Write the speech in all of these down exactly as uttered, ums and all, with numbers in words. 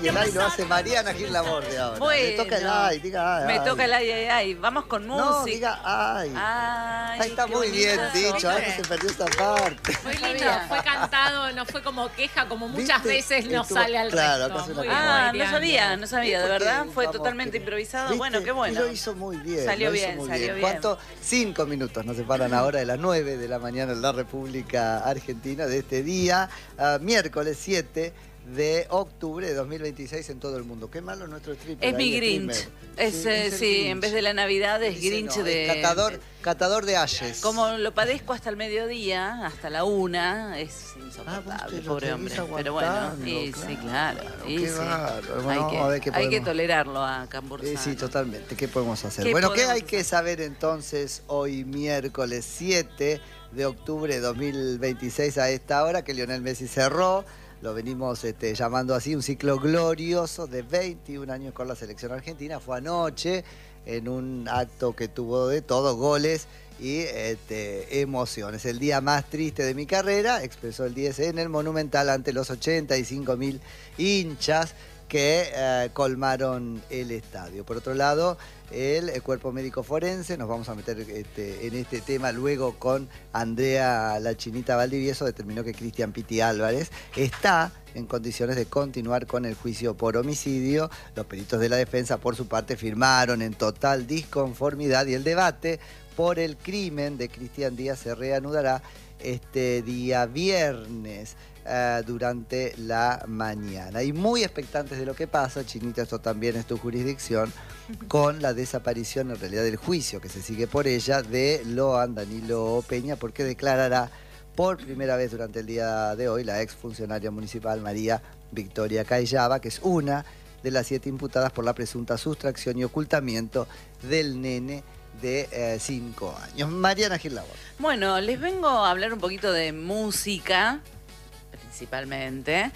Y el ay lo hace Mariana Gil Laborde ahora. Bueno, me toca el ay, diga ay. Me ay. toca el ay, ay, ay. Vamos con música. No, diga ay. Ay, Ahí está qué muy bien bonito. dicho, ahora se perdió esta parte. Muy lindo, fue cantado, no fue como queja, como muchas ¿Viste? veces nos Estuvo- sale al claro, resto. acá se la Muy cagó. Ah, no Mariana. sabía, no sabía, de Porque, verdad. Fue vamos, totalmente que- improvisado. ¿viste? Bueno, qué bueno. Y lo hizo muy bien. Salió lo hizo bien, muy salió bien. ¿Cuánto? Cinco minutos nos separan ahora de las nueve de la mañana en la República Argentina de este día, uh, miércoles siete de octubre de dos mil veintiséis en todo el mundo. Qué malo nuestro triple. Es mi Grinch. Es, Sí, eh, es el sí, Grinch. en vez de la Navidad es Dice, Grinch no, de... es Catador, catador de ayes. Como lo padezco hasta el mediodía, hasta la una, es Ah, insoportable, vos te lo pobre seguís hombre. Pero bueno, aguantando, y, sí, claro. y Qué sí. bárbaro. Bueno, hay vamos que, a ver qué hay que podemos- tolerarlo a Cambursano. Eh, sí, totalmente. ¿Qué podemos hacer? ¿Qué Bueno, ¿qué podemos hay que hacer? saber entonces hoy miércoles siete de octubre de dos mil veintiséis a esta hora? Que Lionel Messi cerró, lo venimos este, llamando así, un ciclo glorioso de veintiún años con la selección argentina. Fue anoche en un acto que tuvo de todo, goles y este, emociones. El día más triste de mi carrera, expresó el diez en el Monumental ante los ochenta y cinco mil hinchas que eh, colmaron el estadio. Por otro lado, el, el cuerpo médico forense, nos vamos a meter este, en este tema luego con Andrea La Chinita Valdivieso, determinó que Cristian Piti Álvarez está en condiciones de continuar con el juicio por homicidio. Los peritos de la defensa, por su parte, firmaron en total disconformidad y el debate por el crimen de Cristian Díaz se reanudará este día viernes uh, durante la mañana. Y muy expectantes de lo que pasa, Chinita, esto también es tu jurisdicción, con la desaparición, en realidad del juicio que se sigue por ella, de Loan Danilo Peña, porque declarará por primera vez durante el día de hoy la exfuncionaria municipal María Victoria Cayaba, que es una de las siete imputadas por la presunta sustracción y ocultamiento del nene de cinco eh, años. Mariana Gil Laborde. Bueno, les vengo a hablar un poquito de música, principalmente,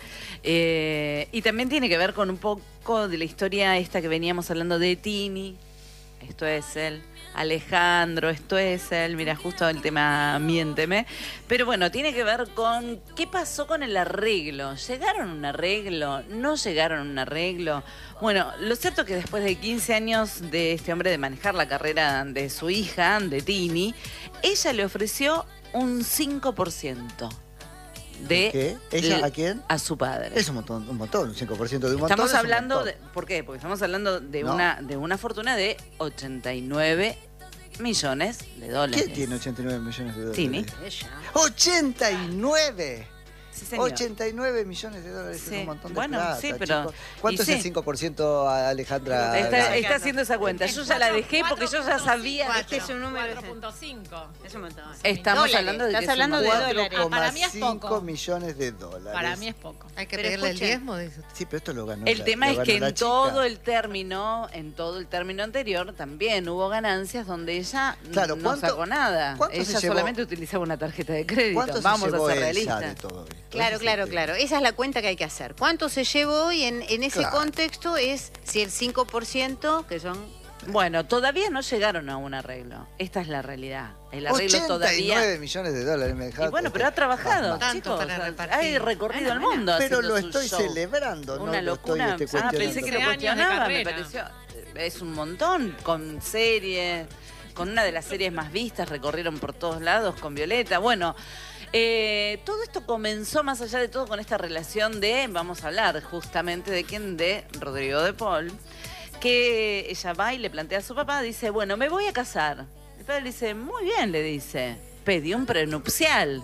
eh, y también tiene que ver con un poco de la historia esta que veníamos hablando de Tini. Esto es él. Alejandro, esto es él. Mira, justo el tema Miénteme. Pero bueno, tiene que ver con qué pasó con el arreglo. ¿Llegaron a un arreglo? ¿No llegaron a un arreglo? Bueno, lo cierto es que después de quince años de este hombre de manejar la carrera de su hija, de Tini, ella le ofreció un cinco por ciento. De ¿Qué? ¿Ella el- a quién? A su padre. Es un montón, un montón, un cinco por ciento de un montón. Estamos es un hablando montón. de, ¿por qué? Porque estamos hablando de No. una de una fortuna de ochenta y nueve millones de dólares. ¿Qué tiene ochenta y nueve millones de dólares? Tini. ¡ochenta y nueve! Sí, señor. ochenta y nueve millones de dólares Sí. es un montón de Bueno, plata, sí, pero- chicos. ¿Cuánto y es el sí. cinco por ciento, Alejandra? Está, está haciendo esa cuenta. Yo ya la dejé porque yo ya sabía. Este es un número cuatro punto cinco. Es un montón. Estamos Dólares. hablando de que Estás es un hablando de montón. dólares. Ah, para mí es cinco poco. millones de dólares. Para mí es poco. Hay que Pero pedirle el escuchen. diezmo de eso. Sí, pero esto lo ganó. El la- tema lo es ganó que la en chica. todo el término, en todo el término anterior, también hubo ganancias donde ella Claro, no ¿cuánto- sacó nada. cuánto se Ella llevó- solamente utilizaba una tarjeta de crédito. ¿Cuánto se Vamos llevó a ser ella realistas. de todo esto? Claro, Ese es claro, el tema. claro. Esa es la cuenta que hay que hacer. ¿Cuánto se llevó? Y en, en ese Claro. contexto es si el cinco por ciento, que son... Bueno, todavía no llegaron a un arreglo. Esta es la realidad. El arreglo ochenta y todavía. nueve millones de dólares me Y dejaste. bueno, pero ha trabajado, Más, más. Tanto chicos. para o sea, repartir. hay recorrido el Bueno, mundo. Pero haciendo lo su estoy show. celebrando, Una no locura. lo estoy este, ah, pensé que lo trece años de cuestionaba, me carrera. pareció. Es un montón, con series, con una de las series más vistas, recorrieron por todos lados con Violeta. Bueno, eh, todo esto comenzó más allá de todo con esta relación de, vamos a hablar justamente de quién, de Rodrigo de Paul, que ella va y le plantea a su papá, dice, bueno, me voy a casar. El padre le dice, muy bien, le dice, pedí un prenupcial.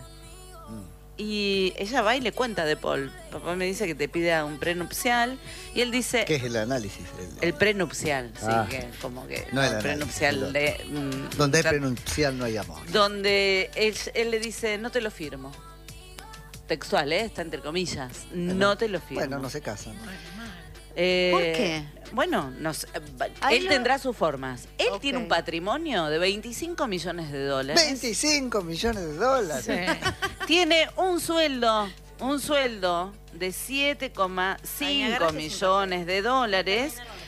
Y ella va y le cuenta a De Paul. Papá me dice que te pida un prenupcial. Y él dice... ¿Qué es el análisis? El- El prenupcial, sí, Ah. que como que... No el el prenupcial análisis, de... mm, Donde hay tra- prenupcial no hay amor. Donde él, él le dice, no te lo firmo. Textual, ¿eh? Está entre comillas. No te lo firmo. Bueno, no se casan. Eh, ¿Por qué? Bueno, nos, eh, Ahí él lo- tendrá sus formas. Él Ok. tiene un patrimonio de veinticinco millones de dólares. veinticinco millones de dólares. Tiene un sueldo, un sueldo de siete coma Ay, me cinco agarraste millones de dólares,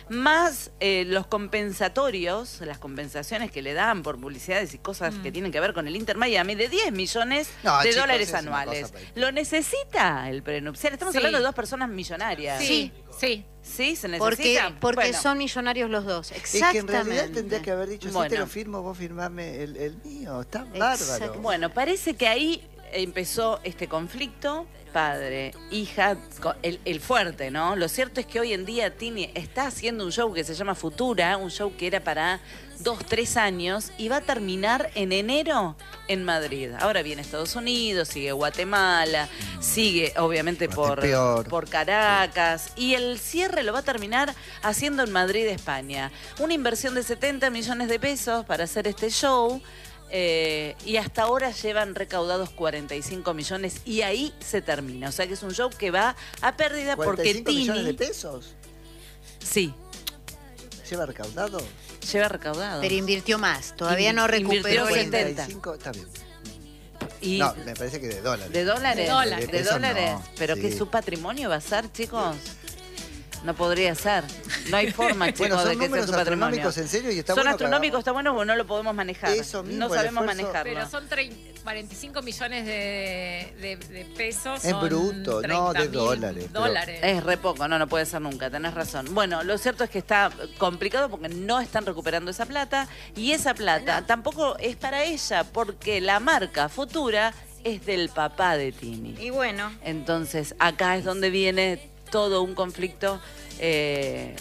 más eh, los compensatorios, las compensaciones que le dan por publicidades y cosas mm. que tienen que ver con el Inter Miami, de diez millones no, de chicos, dólares es anuales. ¿Lo necesita el prenupcial? Estamos sí. hablando de dos personas millonarias. Sí, sí. ¿Sí? ¿Se necesita? Porque, porque bueno. son millonarios los dos. Exactamente. Es que en realidad tendría que haber dicho, bueno. si te lo firmo, vos firmame el, el mío. Está Exacto. bárbaro. Bueno, parece que ahí empezó este conflicto, padre, hija, el, el fuerte, ¿no? Lo cierto es que hoy en día Tini está haciendo un show que se llama Futura, un show que era para dos, tres años y va a terminar en enero en Madrid. Ahora viene Estados Unidos, sigue Guatemala, sigue obviamente por, por Caracas y el cierre lo va a terminar haciendo en Madrid, España. Una inversión de setenta millones de pesos para hacer este show. Eh, y hasta ahora llevan recaudados cuarenta y cinco millones y ahí se termina. O sea que es un show que va a pérdida porque Tini... millones de pesos? Sí. ¿Lleva recaudado? Lleva recaudado. Pero invirtió más. Todavía In, no recuperó. setenta. Está bien. Y no, me parece que de dólares. ¿De dólares? De dólares. ¿De dólares? No, ¿Pero sí. que su patrimonio va a ser, chicos? No podría ser. No hay forma, chicos, bueno, son de que sea su patrimonio. Astronómicos, en serio, y está son bueno astronómicos, está bueno porque no lo podemos manejar. Eso mismo, no sabemos el esfuerzo... manejarlo. Pero son cuarenta y cinco millones de, de, de pesos. Es son bruto, no de dólares. dólares. Es re poco, no, no puede ser nunca, tenés razón. Bueno, lo cierto es que está complicado porque no están recuperando esa plata y esa plata no. tampoco es para ella porque la marca Futura es del papá de Tini. Y bueno. Entonces, acá es donde viene todo un conflicto. Eh,